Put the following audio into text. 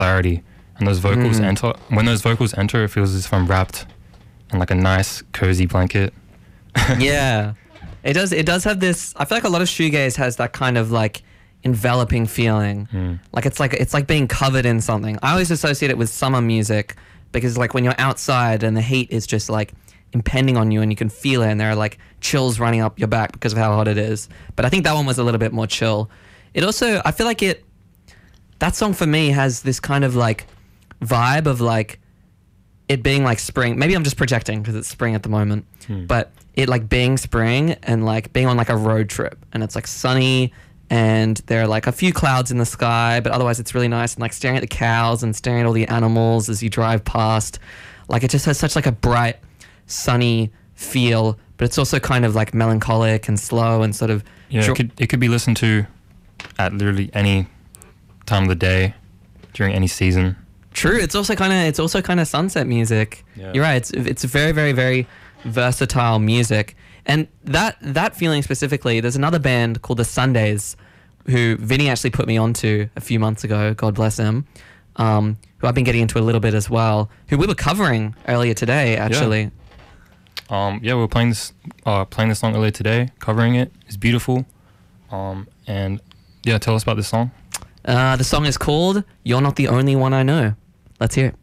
clarity. And those vocals enter. When those vocals enter, it feels as if I'm wrapped in like a nice, cozy blanket. Yeah, it does. It does have this. I feel like a lot of shoegaze has that kind of like enveloping feeling. Like it's like being covered in something. I always associate it with summer music because like when you're outside and the heat is just like impending on you and you can feel it and there are like chills running up your back because of how hot it is. But I think that one was a little bit more chill. It also, I feel like that song for me has this kind of like vibe of like it being like spring. Maybe I'm just projecting because it's spring at the moment, but it like being spring and like being on like a road trip and it's like sunny and there are like a few clouds in the sky, but otherwise it's really nice, and like staring at the cows and staring at all the animals as you drive past. Like it just has such like a bright, sunny feel, but it's also kind of like melancholic and slow and sort of it could be listened to at literally any time of the day during any season. True. It's also kind of sunset music. Yeah. You're right. It's very, very, very versatile music. And that feeling specifically, there's another band called The Sundays who Vinny actually put me onto a few months ago, God bless him, who I've been getting into a little bit as well, who we were covering earlier today, actually. We were playing this song earlier today, covering it. It's beautiful. And yeah, tell us about this song. The song is called You're Not the Only One I Know. Let's hear it.